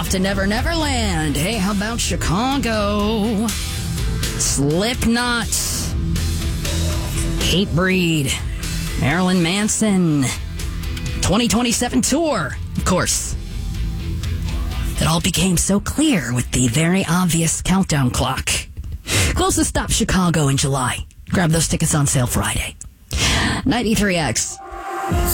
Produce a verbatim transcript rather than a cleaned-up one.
off to Never Never Land. Hey, how about Chicago? Slipknot. Hatebreed. Marilyn Manson. twenty twenty-seven tour, of course. It all became so clear with the very obvious countdown clock. Closest stop, Chicago in July. Grab those tickets on sale Friday. ninety-three X.